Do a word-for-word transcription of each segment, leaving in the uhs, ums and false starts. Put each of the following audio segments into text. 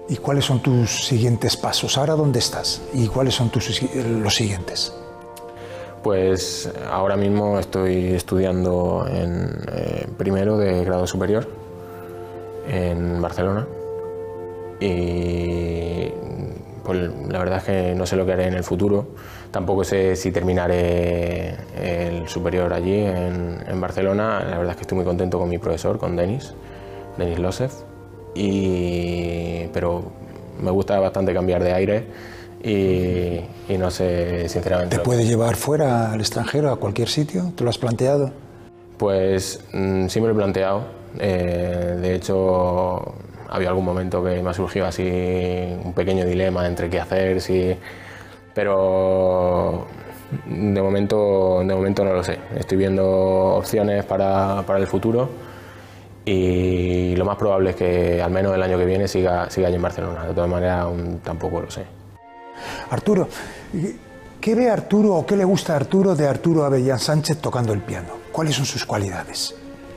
¿Y cuáles son tus siguientes pasos? ¿Ahora dónde estás? ¿Y cuáles son tus, los siguientes? Pues ahora mismo estoy estudiando en eh, primero de grado superior en Barcelona y pues la verdad es que no sé lo que haré en el futuro. Tampoco sé si terminaré el superior allí en, en Barcelona. La verdad es que estoy muy contento con mi profesor, con Denis, Denis Losev, y, pero me gusta bastante cambiar de aire y, y no sé sinceramente. ¿Te puede llevar fuera al extranjero, a cualquier sitio? ¿Te lo has planteado? Pues mmm, sí me lo he planteado. Eh, de hecho, había algún momento que me ha surgido así un pequeño dilema entre qué hacer, si... pero de momento, de momento no lo sé. Estoy viendo opciones para, para el futuro y lo más probable es que al menos el año que viene siga, siga allí en Barcelona. De todas maneras, aún tampoco lo sé. Arturo, ¿qué ve Arturo o qué le gusta a Arturo de Arturo Avellán Sánchez tocando el piano? ¿Cuáles son sus cualidades?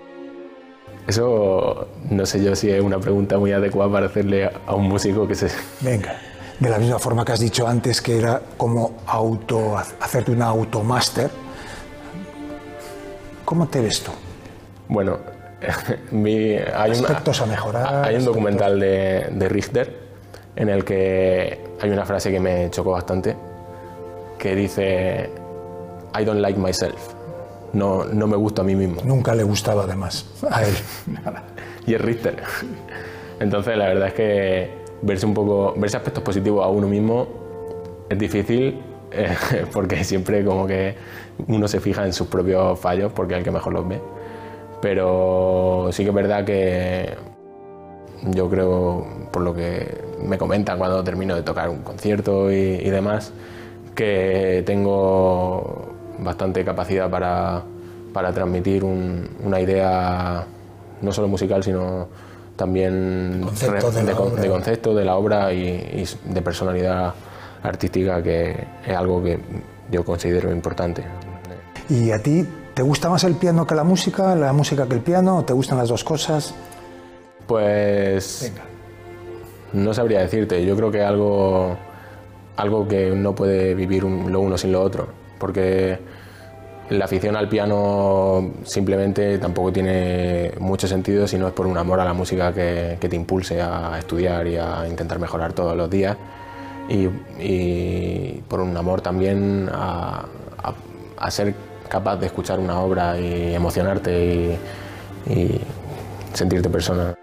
Eso no sé yo si es una pregunta muy adecuada para hacerle a un músico que se... Venga, de la misma forma que has dicho antes que era como auto, hacerte una automáster, ¿cómo te ves tú? Bueno, vi, hay, aspectos una, a mejorar. Hay un documental de, de Richter en el que hay una frase que me chocó bastante, que dice I don't like myself. No, no me gusto a mí mismo. Nunca le gustaba además a él. Y es Richter. Entonces la verdad es que verse un poco, verse aspectos positivos a uno mismo es difícil eh, porque siempre como que uno se fija en sus propios fallos porque es el que mejor los ve. Pero sí que es verdad que yo creo, por lo que me comentan cuando termino de tocar un concierto y, y demás, que tengo bastante capacidad para, para transmitir un, una idea no solo musical, sino también concepto de, de, de, de concepto de la obra y, y de personalidad artística, que es algo que yo considero importante. ¿Y a ti te gusta más el piano que la música, la música que el piano, o te gustan las dos cosas? Pues Venga. No sabría decirte, yo creo que algo, algo que no puede vivir un, lo uno sin lo otro, porque la afición al piano simplemente tampoco tiene mucho sentido si no es por un amor a la música que, que te impulse a estudiar y a intentar mejorar todos los días, y, y por un amor también a, a, a ser capaz de escuchar una obra y emocionarte y, y sentirte persona.